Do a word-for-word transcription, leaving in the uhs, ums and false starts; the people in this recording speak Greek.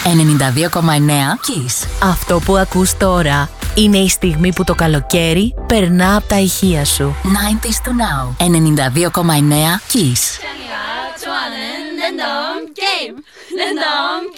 ενενήντα δύο κόμμα εννέα Kiss. Αυτό που ακούς τώρα είναι η στιγμή που το καλοκαίρι περνά από τα ηχεία σου. ενενήντα to now. ενενήντα δύο κόμμα εννέα Kiss.